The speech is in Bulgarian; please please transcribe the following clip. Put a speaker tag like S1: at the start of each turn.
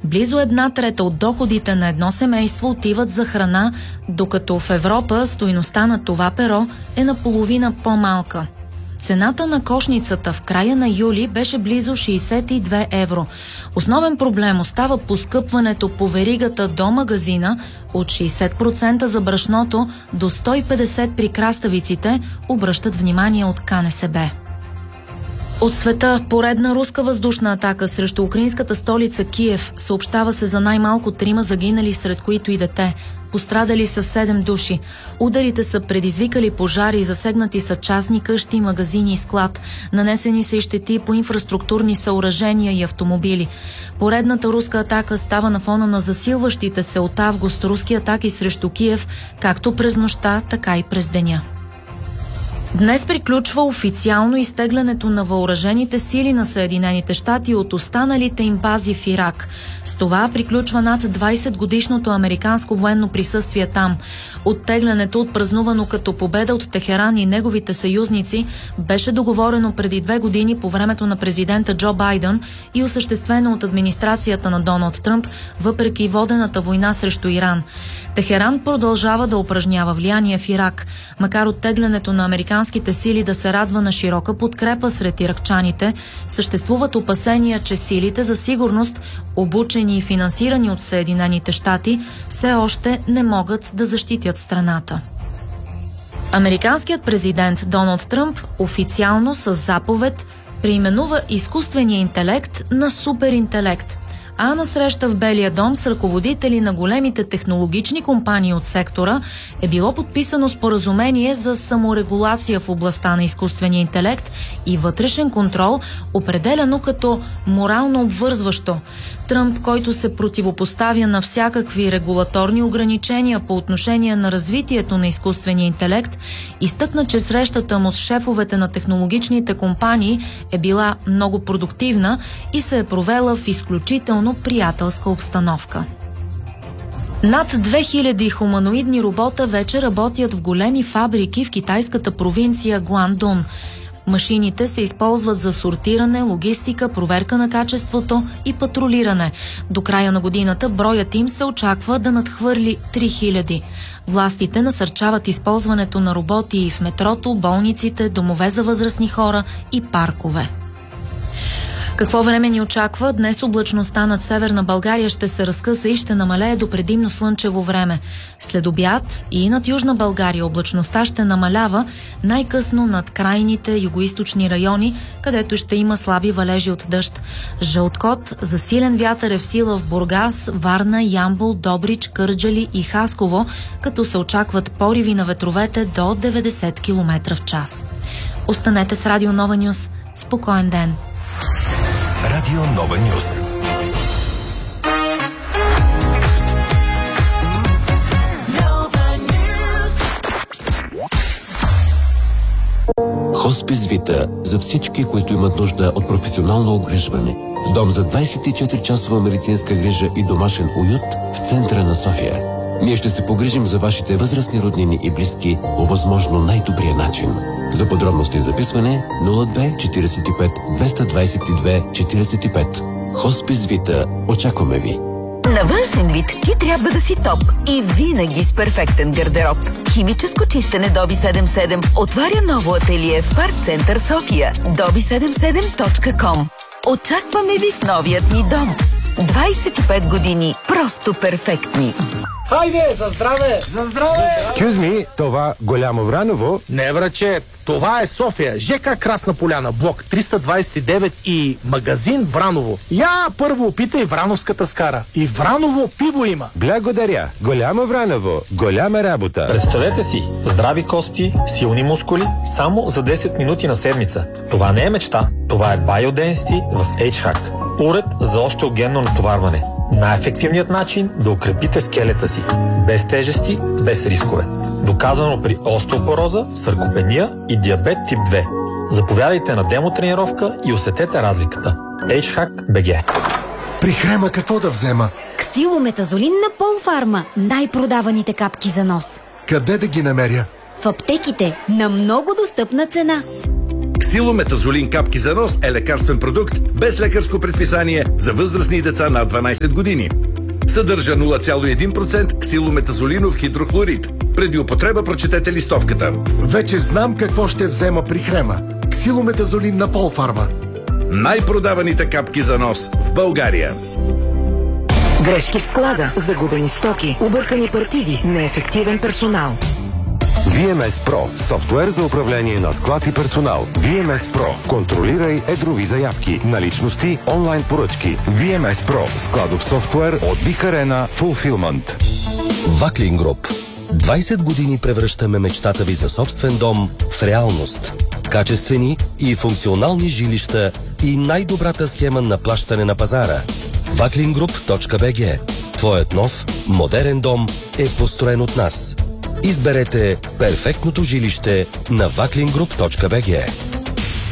S1: Близо 1/3 от доходите на едно семейство отиват за храна, докато в Европа стойността на това перо е наполовина по-малка. Цената на кошницата в края на юли беше близо 62 евро. Основен проблем остава поскъпването по веригата до магазина от 60% за брашното до 150% при краставиците, обръщат внимание от КНСБ. От света поредна руска въздушна атака срещу украинската столица Киев. Съобщава се за най-малко 3 загинали, сред които и дете. Пострадали са 7 души. Ударите са предизвикали пожари, засегнати са частни къщи, магазини и склад. Нанесени са и щети по инфраструктурни съоръжения и автомобили. Поредната руска атака става на фона на засилващите се от август руски атаки срещу Киев, както през нощта, така и през деня. Днес приключва официално изтеглянето на въоръжените сили на Съединените щати от останалите им бази в Ирак. С това приключва над 20-годишното американско военно присъствие там. Оттеглянето, отпразнувано като победа от Техеран и неговите съюзници, беше договорено преди 2 години по времето на президента Джо Байден и осъществено от администрацията на Доналд Тръмп, въпреки водената война срещу Иран. Техеран продължава да упражнява влияние в Ирак, макар оттеглянето на американските сили да се радва на широка подкрепа сред иракчаните. Съществуват опасения, че силите за сигурност, обучени и финансирани от Съединените щати, все още не могат да защитят страната. Американският президент Доналд Тръмп официално със заповед преименува изкуствения интелект на суперинтелект. А на среща в Белия дом с ръководители на големите технологични компании от сектора е било подписано споразумение за саморегулация в областта на изкуствения интелект и вътрешен контрол, определено като морално обвързващо. Тръмп, който се противопоставя на всякакви регулаторни ограничения по отношение на развитието на изкуствения интелект, изтъкна, че срещата му с шефовете на технологичните компании е била много продуктивна и се е провела в изключително приятелска обстановка. Над 2000 хуманоидни робота вече работят в големи фабрики в китайската провинция Гуандун. Машините се използват за сортиране, логистика, проверка на качеството и патрулиране. До края на годината броят им се очаква да надхвърли 3000. Властите насърчават използването на роботи и в метрото, болниците, домове за възрастни хора и паркове. Какво време ни очаква? Днес облачността над Северна България ще се разкъса и ще намалее до предимно слънчево време. След обяд и над Южна България облачността ще намалява най-късно над крайните югоизточни райони, където ще има слаби валежи от дъжд. Жълт код за силен вятър е в сила в Бургас, Варна, Ямбол, Добрич, Кърджали и Хасково, като се очакват пориви на ветровете до 90 км в час. Останете с Радио Нова Нюс. Спокоен ден!
S2: Радио Нова Нюс.
S3: Хоспис Вита за всички, които имат нужда от професионално обгрижване. Дом за 24-часова медицинска грижа и домашен уют в центъра на София. Ние ще се погрижим за вашите възрастни роднини и близки по възможно най-добрия начин. За подробности и записване 02 45 222 45. Хоспис Вита. Очакваме ви.
S4: На външен вид ти трябва да си топ и винаги с перфектен гардероб. Химическо чистене Доби 77 отваря ново ателие в Парк Център София. dobi77.com. Очакваме ви в новият ни дом. 25 години просто перфектни.
S5: Хайде, за здраве! За здраве!
S6: Excuse me, това Голямо Враново?
S5: Не, враче, това е София, ЖК Красна поляна, блок 329 и магазин Враново. Я първо опитай Врановската скара. И Враново пиво има.
S6: Благодаря. Голямо Враново, голяма работа.
S7: Представете си, здрави кости, силни мускули, само за 10 минути на седмица. Това не е мечта, това е Biodensity в HHAC. Уред за остеогенно натоварване. Най-ефективният начин да укрепите скелета си. Без тежести, без рискове. Доказано при остеопороза, саркопения и диабет тип 2. Заповядайте на демотренировка и усетете разликата. HHAC BG.
S8: При Хрема какво да взема?
S9: Ксилометазолин на Полфарма. Най-продаваните капки за нос.
S8: Къде да ги намеря?
S9: В аптеките на много достъпна цена.
S10: Ксилометазолин капки за нос е лекарствен продукт без лекарско предписание за възрастни и деца над 12 години. Съдържа 0,1% ксилометазолинов хидрохлорид. Преди употреба прочетете листовката.
S8: Вече знам какво ще взема при хрема. Ксилометазолин на Полфарма.
S10: Най-продаваните капки за нос в България.
S11: Грешки в склада, загубени стоки, объркани партиди, неефективен персонал.
S6: VMS Pro – софтуер за управление на склад и персонал. VMS Pro – контролирай едрови заявки, наличности, онлайн поръчки. VMS Pro – складов софтуер от Big Arena Fulfillment.
S2: Ваклин Груп. 20 години превръщаме мечтата ви за собствен дом в реалност. Качествени и функционални жилища и най-добрата схема на плащане на пазара. Vaklingroup.bg. Твоят нов, модерен дом е построен от нас. Изберете перфектното жилище на Vaklingroup.bg.